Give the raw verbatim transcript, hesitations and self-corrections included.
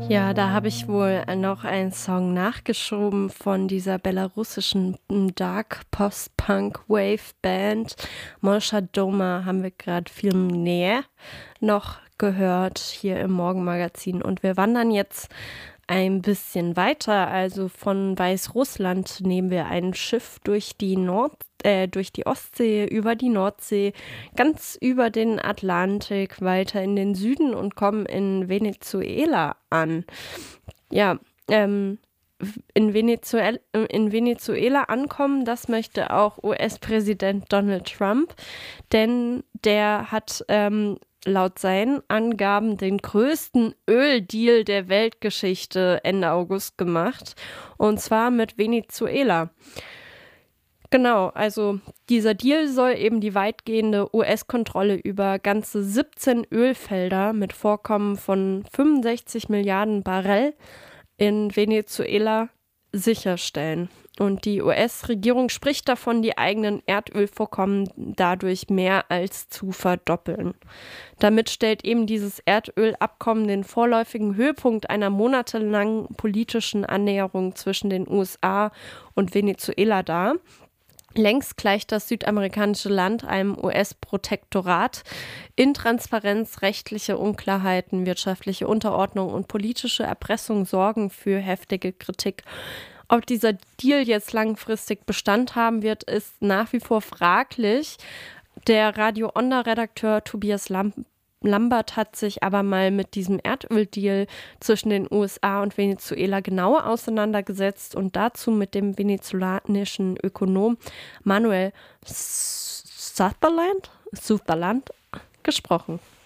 Ja, da habe ich wohl äh, noch einen Song nachgeschoben von dieser belarussischen m, Dark Post-Punk Wave Band. Molcha Doma haben wir gerade viel näher noch gehört hier im Morgenmagazin. Und wir wandern jetzt ein bisschen weiter. Also von Weißrussland nehmen wir ein Schiff durch die Nord äh, durch die Ostsee, über die Nordsee, ganz über den Atlantik, weiter in den Süden und kommen in Venezuela an. Ja, ähm, in Venezuela, in Venezuela ankommen, das möchte auch U S-Präsident Donald Trump, denn der hat ähm, laut seinen Angaben den größten Öldeal der Weltgeschichte Ende August gemacht, und zwar mit Venezuela. Genau, also dieser Deal soll eben die weitgehende U S-Kontrolle über ganze siebzehn Ölfelder mit Vorkommen von fünfundsechzig Milliarden Barrel in Venezuela sicherstellen. Und die U S-Regierung spricht davon, die eigenen Erdölvorkommen dadurch mehr als zu verdoppeln. Damit stellt eben dieses Erdölabkommen den vorläufigen Höhepunkt einer monatelangen politischen Annäherung zwischen den U S A und Venezuela dar. Längst gleicht das südamerikanische Land einem U S-Protektorat. Intransparenz, rechtliche Unklarheiten, wirtschaftliche Unterordnung und politische Erpressung sorgen für heftige Kritik. Ob dieser Deal jetzt langfristig Bestand haben wird, ist nach wie vor fraglich. Der Radio Onda-Redakteur Tobias Lamp Lambert hat sich aber mal mit diesem Erdöldeal zwischen den U S A und Venezuela genauer auseinandergesetzt und dazu mit dem venezolanischen Ökonom Manuel Sutherland, Sutherland gesprochen.